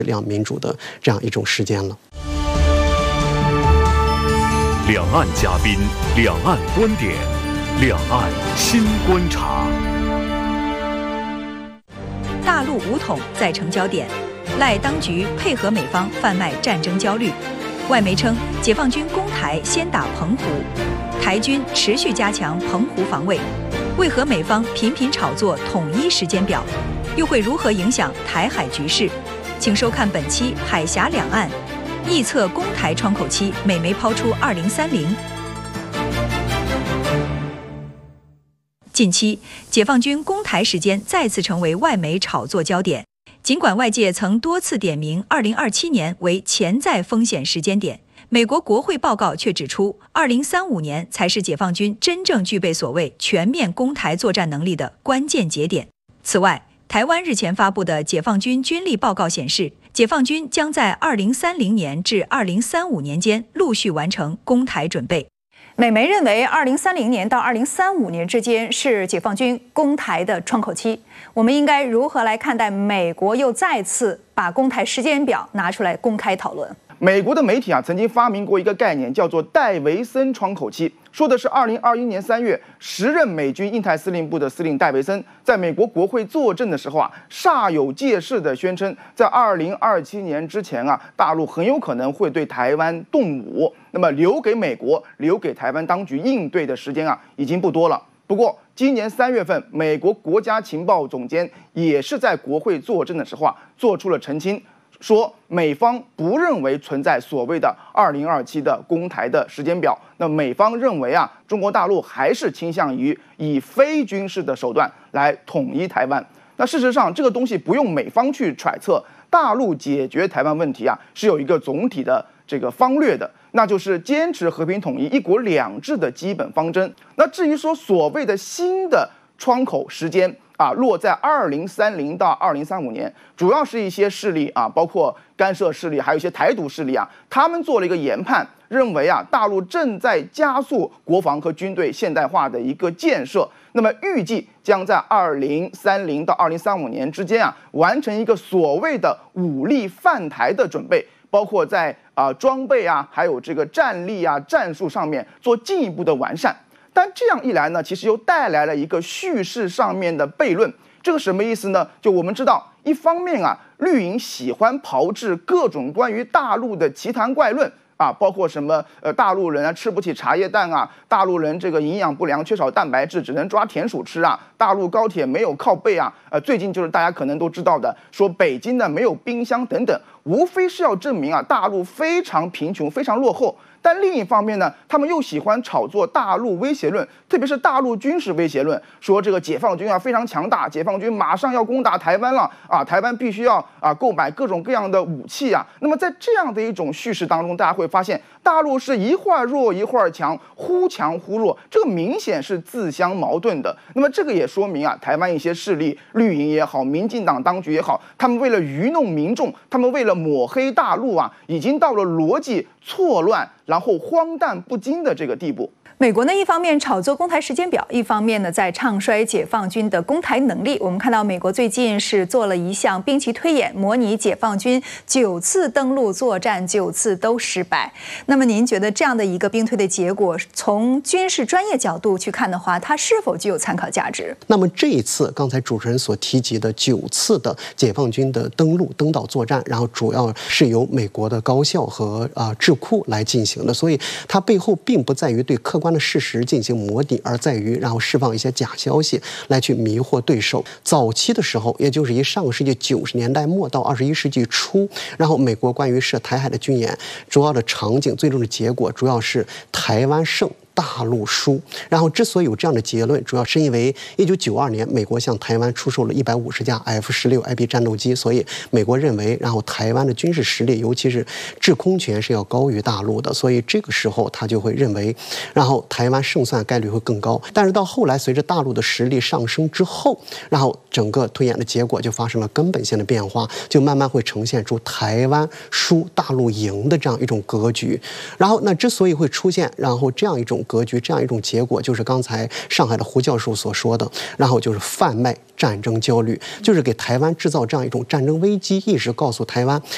量民主的这样一种时间了。 两岸嘉宾，两岸观点，两岸新观察。 大陆武统再成焦点，赖当局配合美方贩卖战争焦虑。外媒称，解放军攻台先打澎湖，台军持续加强澎湖防卫。为何美方频频炒作统一时间表？又会如何影响台海局势？请收看本期《海峡两岸》，臆测攻台窗口期，美媒抛出2030。近期，解放军攻台时间再次成为外媒炒作焦点。尽管外界曾多次点名2027年为潜在风险时间点，美国国会报告却指出，2035年才是解放军真正具备所谓全面攻台作战能力的关键节点。此外，台湾日前发布的解放军军力报告显示，解放军将在2030年至2035年间陆续完成攻台准备。 美媒认为，2030年到2035年之间是解放军攻台的窗口期。我们应该如何来看待美国又再次把攻台时间表拿出来公开讨论？ 美国的媒体曾经发明过一个概念，叫做戴维森窗口期，说的是2021年3月，时任美军印太司令部的司令戴维森在美国国会作证的时候煞有介事地宣称，在2027年之前大陆很有可能会对台湾动武，那么留给美国、留给台湾当局应对的时间已经不多了。不过，今年3月份，美国国家情报总监也是在国会作证的时候做出了澄清。说美方不认为存在所谓的2027的攻台的时间表，那美方认为中国大陆还是倾向于以非军事的手段来统一台湾。那事实上，这个东西不用美方去揣测，大陆解决台湾问题是有一个总体的这个方略的，那就是坚持和平统一、一国两制的基本方针。那至于说所谓的新的窗口时间落在2030到2035年，主要是一些势力包括干涉势力，还有一些台独势力他们做了一个研判，认为大陆正在加速国防和军队现代化的一个建设，那么预计将在2030到2035年之间完成一个所谓的武力犯台的准备，包括在装备还有这个战力战术上面做进一步的完善。但这样一来呢，其实又带来了一个叙事上面的悖论。这个什么意思呢？就我们知道，一方面绿营喜欢炮制各种关于大陆的奇谈怪论包括什么大陆人吃不起茶叶蛋大陆人这个营养不良，缺少蛋白质，只能抓田鼠吃大陆高铁没有靠背最近就是大家可能都知道的，说北京呢没有冰箱等等，无非是要证明大陆非常贫穷，非常落后。但另一方面呢，他们又喜欢炒作大陆威胁论，特别是大陆军事威胁论，说这个解放军非常强大，解放军马上要攻打台湾了台湾必须要购买各种各样的武器那么在这样的一种叙事当中，大家会发现大陆是一会儿弱一会儿强忽弱，这个明显是自相矛盾的。那么这个也说明台湾一些势力，绿营也好，民进党当局也好，他们为了愚弄民众，他们为了抹黑大陆已经到了逻辑错乱然后荒诞不经的这个地步。 美国呢，一方面炒作攻台时间表，一方面呢在唱衰解放军的攻台能力。我们看到美国最近是做了一项兵棋推演，模拟解放军9次登陆作战，9次都失败。那么您觉得这样的一个兵推的结果，从军事专业角度去看的话，它是否具有参考价值？ 那么这一次刚才主持人所提及的9次的解放军的登岛作战，然后主要是由美国的高校和智库来进行的，所以它背后并不在于对客观的事实进行模拟，而在于然后释放一些假消息来去迷惑对手。早期的时候，也就是以上个世纪90年代末到21世纪初，然后美国关于涉台海的军演，主要的场景最终的结果主要是台湾胜，大陆输。然后之所以有这样的结论，主要是因为1992年美国向台湾出售了150架 F-16IB 战斗机，所以美国认为，然后台湾的军事实力，尤其是制空权是要高于大陆的，所以这个时候他就会认为，然后台湾胜算概率会更高。但是到后来，随着大陆的实力上升之后，然后整个推演的结果就发生了根本性的变化，就慢慢会呈现出台湾输大陆赢的这样一种格局。然后那之所以会出现然后这样一种格局，这样一种结果，就是刚才上海的胡教授所说的，然后就是贩卖战争焦虑，就是给台湾制造这样一种战争危机意识，告诉台湾